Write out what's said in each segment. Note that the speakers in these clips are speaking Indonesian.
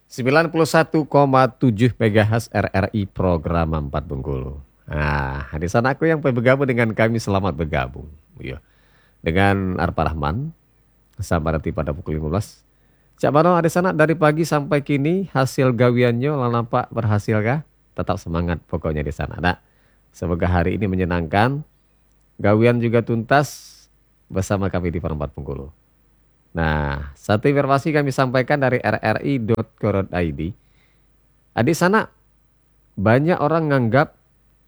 91,7 MHz RRI program 4 Bengkulu. Nah, di sana aku yang bergabung dengan kami, selamat bergabung. Iya. Dengan Arpa Rahman, sampai nanti pada pukul 15. Cak Bano ada sana dari pagi sampai kini hasil gawiannya nampak berhasil kah? Tetap semangat pokoknya di sana. Nah, semoga hari ini menyenangkan. Gawian juga tuntas bersama kami di Perempat Bengkulu. Nah, satu informasi kami sampaikan dari rri.co.id. Di sana banyak orang menganggap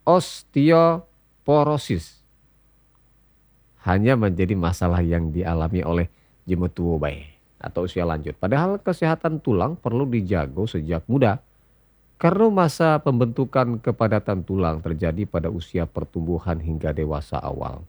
osteoporosis hanya menjadi masalah yang dialami oleh jemu tua bayi atau usia lanjut. Padahal kesehatan tulang perlu dijaga sejak muda. Karena masa pembentukan kepadatan tulang terjadi pada usia pertumbuhan hingga dewasa awal.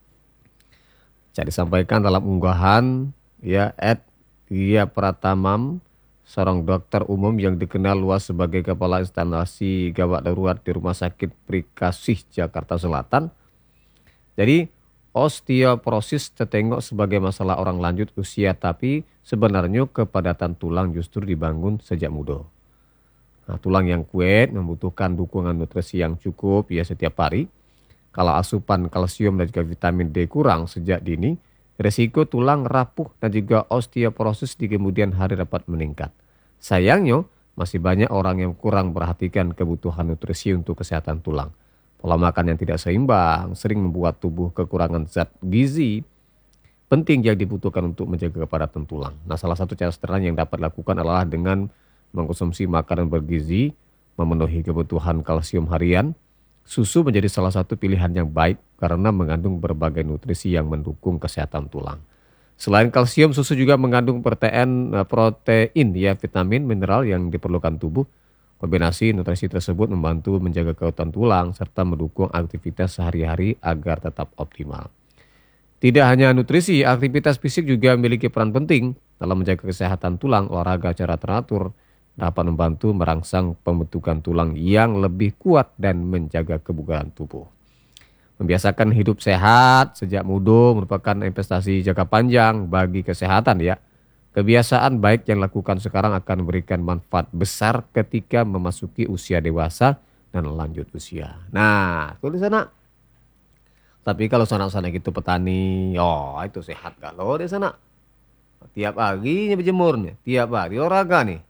Jadi disampaikan dalam unggahan ya Dia Pratamam, seorang dokter umum yang dikenal luas sebagai kepala instalasi gawat darurat di Rumah Sakit Prikasih Jakarta Selatan. Jadi osteoporosis tertengok sebagai masalah orang lanjut usia, tapi sebenarnya kepadatan tulang justru dibangun sejak muda. Nah, tulang yang kuat membutuhkan dukungan nutrisi yang cukup ya setiap hari. Kalau asupan kalsium dan juga vitamin D kurang sejak dini, resiko tulang rapuh dan juga osteoporosis di kemudian hari dapat meningkat. Sayangnya, masih banyak orang yang kurang perhatikan kebutuhan nutrisi untuk kesehatan tulang. Pola makan yang tidak seimbang sering membuat tubuh kekurangan zat gizi penting yang dibutuhkan untuk menjaga kepadatan tulang. Nah, salah satu cara sederhana yang dapat dilakukan adalah dengan mengkonsumsi makanan bergizi, memenuhi kebutuhan kalsium harian. Susu menjadi salah satu pilihan yang baik karena mengandung berbagai nutrisi yang mendukung kesehatan tulang. Selain kalsium, susu juga mengandung protein ya, vitamin, mineral yang diperlukan tubuh. Kombinasi nutrisi tersebut membantu menjaga kekuatan tulang serta mendukung aktivitas sehari-hari agar tetap optimal. Tidak hanya nutrisi, aktivitas fisik juga memiliki peran penting dalam menjaga kesehatan tulang. Olahraga secara teratur dapat membantu merangsang pembentukan tulang yang lebih kuat dan menjaga kebugaran tubuh. Membiasakan hidup sehat sejak muda merupakan investasi jangka panjang bagi kesehatan ya. Kebiasaan baik yang dilakukan sekarang akan memberikan manfaat besar ketika memasuki usia dewasa dan lanjut usia. Nah, tuh di sana. Tapi kalau sana-sana gitu petani, itu sehat kalau di sana. Tiap pagi berjemur nih, tiap hari olahraga nih.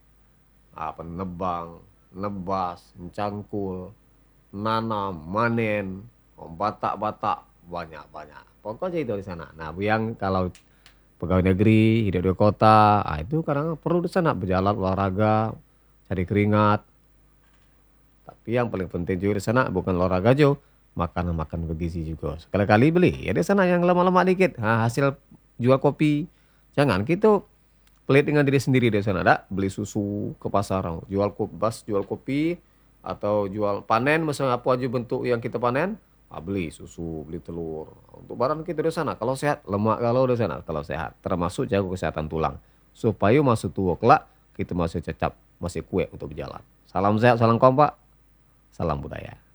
Nebang, nebas, mencangkul, nanam, manen, batak-batak, banyak-banyak. Pokoknya itu di sana. Nah, yang kalau pegawai negeri, hidup di kota, itu kadang perlu di sana berjalan olahraga, cari keringat. Tapi yang paling penting juga di sana bukan olahraga aja, makan bergizi juga. Sekali-kali beli, ya di sana yang lemak-lemak dikit. Nah, hasil jual kopi, jangan gitu. Pelit dengan diri sendiri di sana, ada beli susu ke pasar, jual kopi atau jual panen, misalnya apa aja bentuk yang kita panen, beli susu, beli telur. Untuk barang kita di sana, kalau sehat, lemak kalau di sana, kalau sehat, termasuk jaga kesehatan tulang, supaya masuk tua kelak kita masih cecap, masih kuat untuk berjalan. Salam sehat, salam kompak, salam budaya.